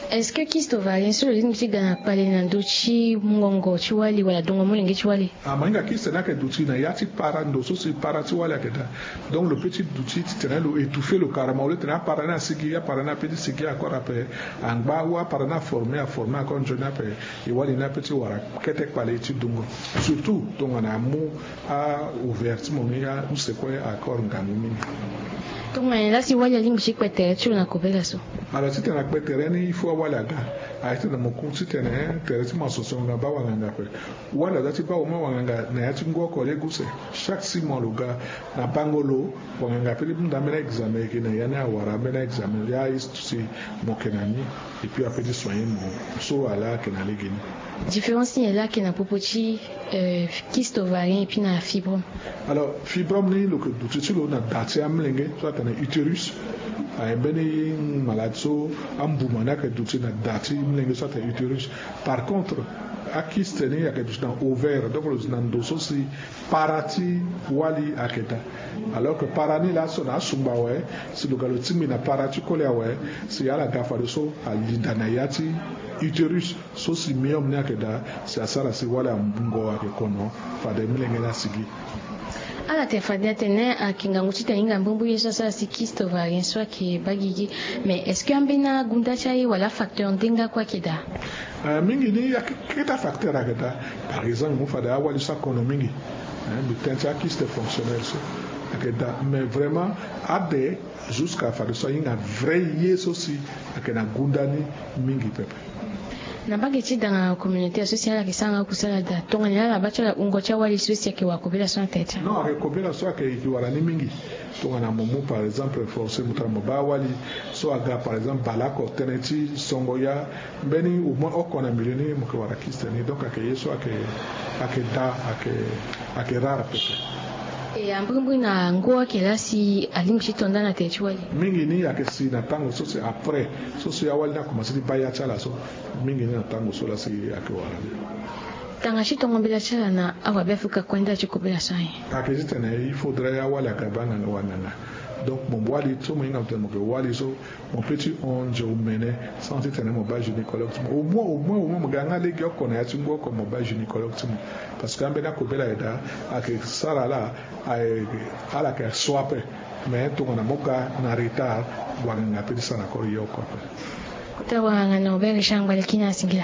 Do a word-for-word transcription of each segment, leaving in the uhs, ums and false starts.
Est-ce que kyste ovarien sur le ligne qui gana pale na dochi mungongo chiwali wala dongo mulenge chiwali? Ah, mainga kyste na ke douti na yati parando so si parati wala keda. Donc le petit douti titena lo étouffer le carrément le tena parana sigi ya parana petit sigi encore après angba wa parana formé à former encore jeune après et wali na petit wara kete pale ti dongo. Surtout donc on a mot à ouvert mon ya ou c'est quoi accord ngami. Donc là si wali ligne qui kwete tu na kopela so. Alors si tena kwete reni il faut wala ga. A été dans mon compte si tena teresi ma sosion ga ba wanga pe. Wala dati ba o ma wanga na ya tingo ko le guse. Chaque six mois le gars na bangolo wanga pe bunda mena examen ke na yana wara mena examen ya is tu si mon kenani et puis après de soigner mon so ala ke na legeni. Différence est là qui na popochi euh kyste ovarien et puis na fibrome. Alors fibrome ni le que tu lo na dati amlenge soit na utérus a bene malade ambumana que douti na dati mlenge soit utérus. Par contre a kyste ni ya que dans ovaire donc le nando so si parati wali aketa alors que parani là so na sumba ouais si le galotimi na parati kolia ouais si ala gafa de so alinda na yati utérus so si miom na keda si asara si wala mbungo ake kono fa de mlenge na sigi. Ala te fadia tene a kingangu tita inga mbumbu yeso sa si kyste ovarien soit qui bagigi mais est-ce que ambena gunda chai wala facteur ndenga kwa keda? Uh, mingi ni ya kita facteur akeda par exemple mu fa da wali sa kono mingi hein le tentia kyste fonctionnel so akeda mais vraiment ade jusqu'à faire ça inga vrai yeso si akena gunda ni mingi pepe. Na bageti dans la communauté sociale qui sanga kusala da tonga la bacha ungo cha wali sosia ke wakobela son tete. Non, akobela so ke kiwala ni mingi. Tonga na momo par exemple forcer mutramo ba wali so aga par exemple balako teneti songoya beni au moins okona mileni mo ke wala kistani donc ake yeso ake ake da ake ake rara pepe. Et ambumbu na ngoa kela si alimshi tonda na tete wali. Mingi ni ake si na tango so c'est après so so ya wali na commencer di baya chala so mingi ni na tango so la si ake wala. Tangashi tongombela chala na awa befuka kwenda chikobela sai. Ake zitene il faudrait ya wali akabana na wanana. Donc mon wali tout mon ingam tellement que wali so mon petit onge au mene sans tenir mon bas gynécologue au moins au moins au moins mon ganga les gars qu'on a tungo comme mon bas gynécologue parce que ambena ko bela eda ake sara la ai ala ke swap mais to na moka na retard wanga pe sana ko yoko ta wanga no bere shangwa lekina singila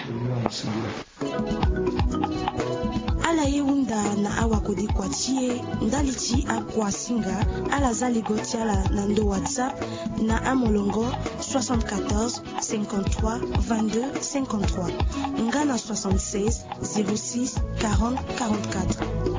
ala yeunda na awa kodi kwatie ndaliti akwa singa ala zali gotiala na ndo WhatsApp na amolongo soixante-quatorze cinquante-trois vingt-deux cinquante-trois ngana soixante-seize zéro six quarante quarante-quatre.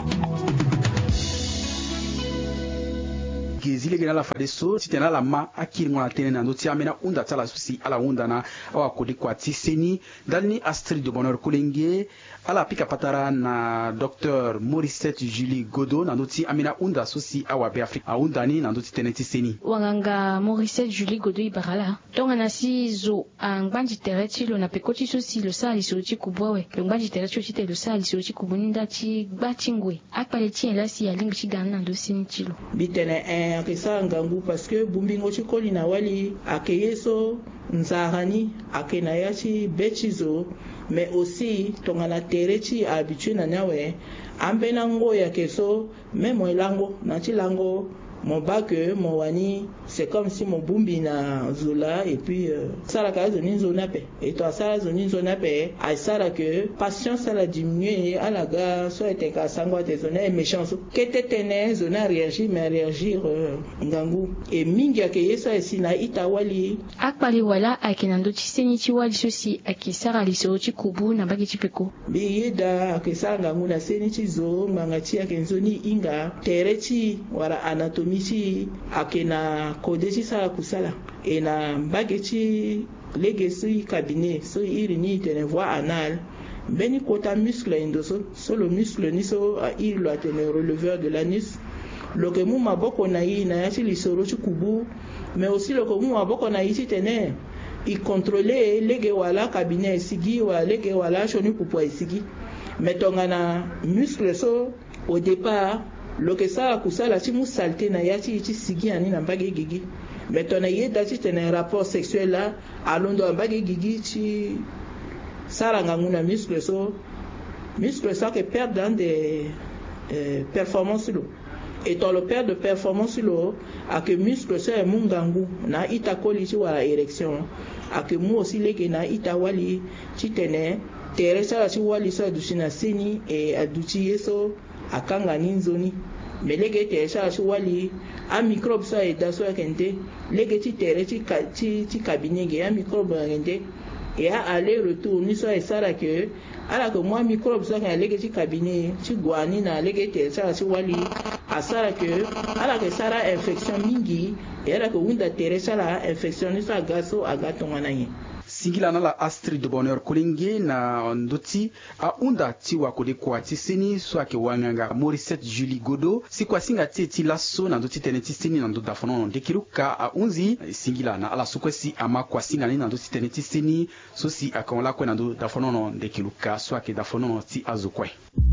Zile gena la fade so titena la ma akiri ngona tene na ndoti amena unda tala susi ala unda na awa kodi kwa tiseni dalni Astrid de Bonheur Kolenge ala pika patara na docteur Morissette Julie Godot na ndoti amena unda susi awa be Afrika a unda ni na ndoti tene tiseni wanganga Morissette Julie Godot ibarala tonga na si zo angbanji tereti lo na pekoti susi lo sali so ti kubwawe lo ngbanji tereti chite lo sali so ti kubuninda ti gbachingwe akpale ti la si alingi ti gana ndo sini tilo bitene eh akesa ngangu parce que bumbingo chikoli na wali akeyeso nzarani akena yachi bechizo mais aussi tongana terechi habitué na nyawe ambena ngo ya keso même elango na chilango mon bac mon wani c'est comme si mon bumbi na zola et puis euh, ça la case ni zona pe et toi ça la zone zona pe a ça la que patience ça la diminuer à la gare soit était ka sangwa te zona et méchance que te tene zona réagir mais réagir euh, ngangu et mingi akeye ça ici na itawali akpali wala akinando chiseni chiwali sosi akisara liso chikubu na bagi chipeko biyeda akisara ngangu na seni chizo ngangati akenzoni inga terechi wala anatomie ci akena kodeji sala kusala ena bageti legesi cabinet so irini tene voie anal beni kota muscle indoso so le muscle ni so a il lo atene releveur de l'anus lo ke mu maboko na yi na yati lisoro ci kubu mais aussi lo ke mu maboko na yi ci tene i contrôler lege wala cabinet sigi wa lege wala choni pupo sigi metonga na muscle so au départ lo que ça kusala ti mu salte na yati ti sigi ani na mbage gigi mais tona ye dati tene rapport sexuel là alondo ambagi gigi ci saranga nguna muscle so muscle ça que perd dans des euh, performances lo et dans le perd de performance lo a que muscle ça mungangu na ita koli ci wa érection a que mu aussi leke na ita wali ci tene tere sala ci wali sa dusina sini e aduci yeso akanga ninzoni mais leke tere sala ci wali a microbe sa e daso kente leke ci tere ci ci ci cabinet ge a microbe kente et a aller retour ni so e sara que ala que moi microbe ça kan leke ci cabinet ci guani na leke tere sala ci wali a sara que ala que sara infection mingi e ala que wunda tere sala infection ni sa gaso agato nganaye singila na la Astrid de Bonheur Kolenge na ndoti a unda ti wa kode kwa ti seni so ake wanganga Morissette Julie Godo si kwa singa ti ti lasso na ndoti tene ti seni na ndota fono de kiruka a unzi singila na ala sukwesi ama kwa singa ni na ndoti tene ti seni so si akonla kwa na ndota fono de kiruka so ake da fono ti azukwe.